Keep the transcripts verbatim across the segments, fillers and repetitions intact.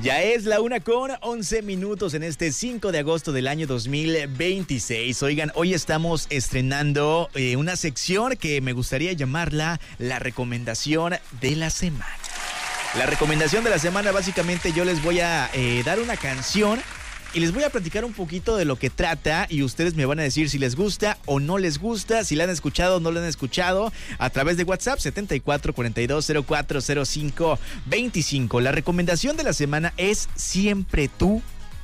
Ya es la una con once minutos en este cinco de agosto del año dos mil veintiséis. Oigan, hoy estamos estrenando eh, una sección que me gustaría llamarla la recomendación de la semana. La recomendación de la semana, básicamente yo les voy a eh, dar una canción y les voy a platicar un poquito de lo que trata y ustedes me van a decir si les gusta o no les gusta, si la han escuchado o no la han escuchado a través de WhatsApp setenta y cuatro cuarenta y dos cero cuatro cero cinco veinticinco. La recomendación de la semana es Siempre Tú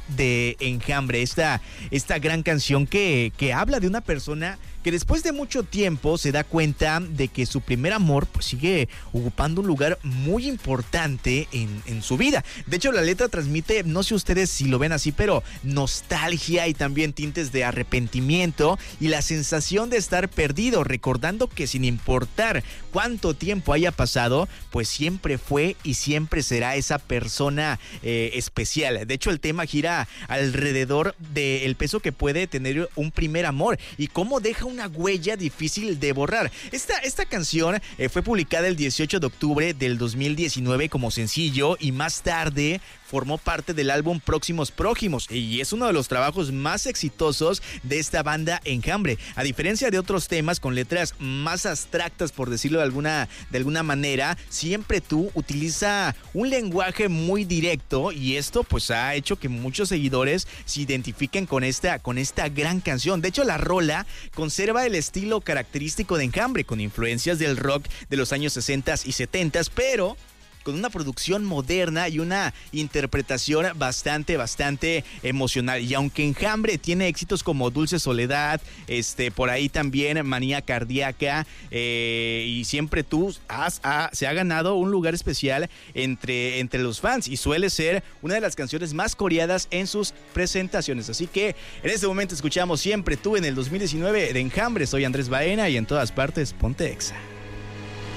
de Enjambre, esta, esta gran canción que, que habla de una persona que después de mucho tiempo se da cuenta de que su primer amor pues sigue ocupando un lugar muy importante en, en su vida. De hecho, la letra transmite, no sé ustedes si lo ven así, pero nostalgia y también tintes de arrepentimiento y la sensación de estar perdido, recordando que sin importar cuánto tiempo haya pasado, pues siempre fue y siempre será esa persona eh, especial. De hecho, el tema gira alrededor del peso que puede tener un primer amor y cómo deja una huella difícil de borrar. Esta, esta canción eh, fue publicada el dieciocho de octubre del dos mil diecinueve como sencillo y más tarde formó parte del álbum Próximos Prójimos y es uno de los trabajos más exitosos de esta banda Enjambre. A diferencia de otros temas con letras más abstractas, por decirlo de alguna, de alguna manera, Siempre Tú utiliza un lenguaje muy directo y esto pues ha hecho que muchos seguidores se identifiquen con esta, con esta gran canción. De hecho, la rola conserva el estilo característico de Enjambre con influencias del rock de los años sesenta y setenta, pero con una producción moderna y una interpretación bastante, bastante emocional. Y aunque Enjambre tiene éxitos como Dulce Soledad, este, por ahí también Manía Cardíaca eh, y Siempre Tú, has, ha, se ha ganado un lugar especial entre, entre los fans y suele ser una de las canciones más coreadas en sus presentaciones. Así que en este momento escuchamos Siempre Tú en el dos mil diecinueve de Enjambre. Soy Andrés Baena y en todas partes ponte Exa.